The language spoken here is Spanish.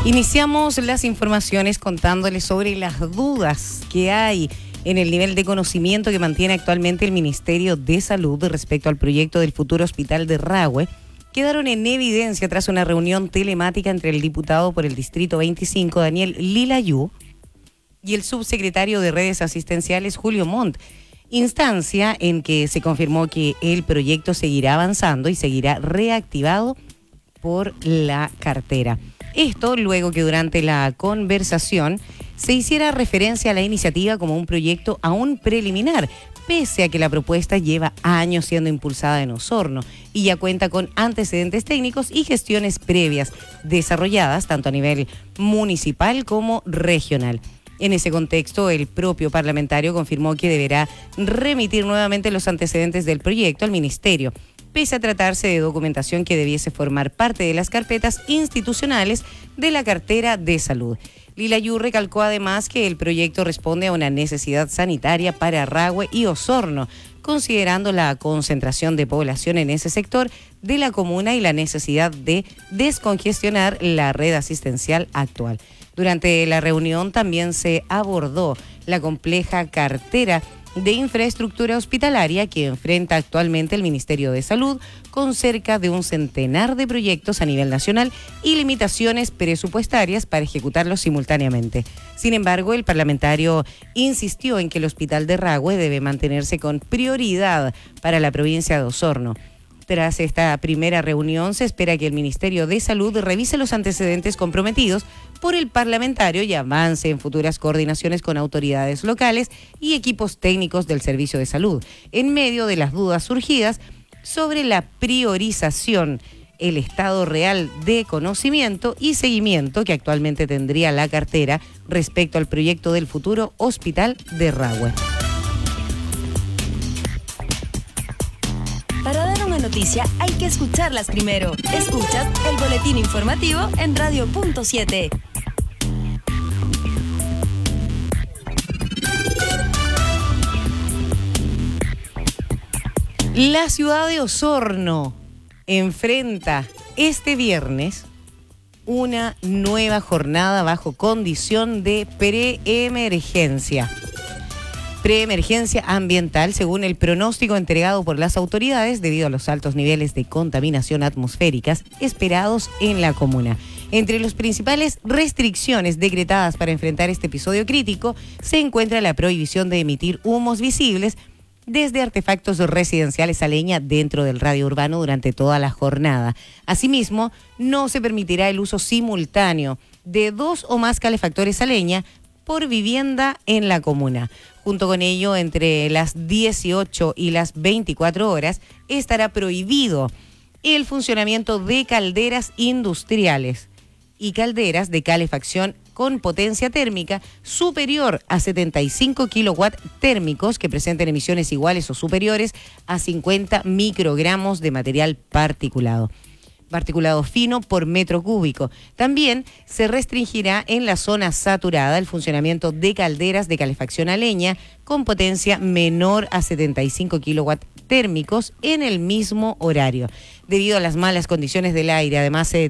Iniciamos las informaciones contándoles sobre las dudas que hay en el nivel de conocimiento que mantiene actualmente el Ministerio de Salud respecto al proyecto del futuro hospital de Rahue. Quedaron en evidencia tras una reunión telemática entre el diputado por el Distrito 25, Daniel Lilayú, y el subsecretario de Redes Asistenciales, Julio Montt, instancia en que se confirmó que el proyecto seguirá avanzando y seguirá reactivado por la cartera. Esto luego que durante la conversación se hiciera referencia a la iniciativa como un proyecto aún preliminar, pese a que la propuesta lleva años siendo impulsada en Osorno y ya cuenta con antecedentes técnicos y gestiones previas desarrolladas tanto a nivel municipal como regional. En ese contexto, el propio parlamentario confirmó que deberá remitir nuevamente los antecedentes del proyecto al Ministerio, pese a tratarse de documentación que debiese formar parte de las carpetas institucionales de la cartera de salud. Lilayú recalcó además que el proyecto responde a una necesidad sanitaria para Rahue y Osorno, considerando la concentración de población en ese sector de la comuna y la necesidad de descongestionar la red asistencial actual. Durante la reunión también se abordó la compleja cartera de infraestructura hospitalaria que enfrenta actualmente el Ministerio de Salud, con cerca de un centenar de proyectos a nivel nacional y limitaciones presupuestarias para ejecutarlos simultáneamente. Sin embargo, el parlamentario insistió en que el hospital de Rahue debe mantenerse con prioridad para la provincia de Osorno. Tras esta primera reunión, se espera que el Ministerio de Salud revise los antecedentes comprometidos por el parlamentario y avance en futuras coordinaciones con autoridades locales y equipos técnicos del Servicio de Salud, en medio de las dudas surgidas sobre la priorización, el estado real de conocimiento y seguimiento que actualmente tendría la cartera respecto al proyecto del futuro hospital de Rahue. Para dar una noticia hay que escucharlas primero. Escuchas el boletín informativo en Radio.7. La ciudad de Osorno enfrenta este viernes una nueva jornada bajo condición de preemergencia. Preemergencia ambiental, según el pronóstico entregado por las autoridades debido a los altos niveles de contaminación atmosféricas esperados en la comuna. Entre las principales restricciones decretadas para enfrentar este episodio crítico se encuentra la prohibición de emitir humos visibles desde artefactos residenciales a leña dentro del radio urbano durante toda la jornada. Asimismo, no se permitirá el uso simultáneo de 2 o más calefactores a leña por vivienda en la comuna. Junto con ello, entre las 18 y las 24 horas, estará prohibido el funcionamiento de calderas industriales y calderas de calefacción con potencia térmica superior a 75 kilowatts térmicos que presenten emisiones iguales o superiores a 50 microgramos de material particulado fino por metro cúbico. También se restringirá en la zona saturada el funcionamiento de calderas de calefacción a leña con potencia menor a 75 kilowatts térmicos en el mismo horario. Debido a las malas condiciones del aire, además se